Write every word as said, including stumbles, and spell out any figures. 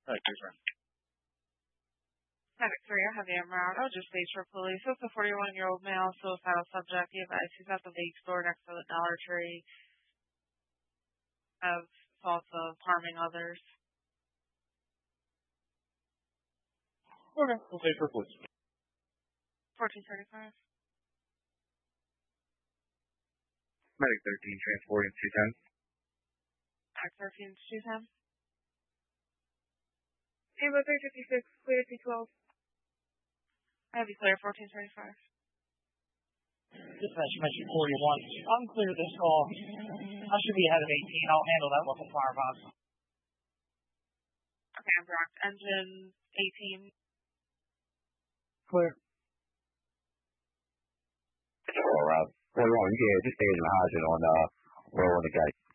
Alright, your turn. Hi, Victoria. Javier Morado, just stage for police. So it's a forty-one-year-old male, suicidal subject. He advised he's at the vape store next to the Dollar Tree. Has thoughts of harming others. Okay, we'll stage for police. fourteen thirty-five. Medic thirteen, transporting two ten. Act thirteen to two ten. Amber three fifty-six, clear two twelve. I have you clear fourteen thirty-five. Dispatch, mentioned forty-one. Unclear this call. I should be ahead of eighteen. I'll handle that local firebox. Okay, I'm blocked. Engine eighteen. Clear. All right. forty-one, yeah, just stay in the hydrant on, uh, we're on the gate.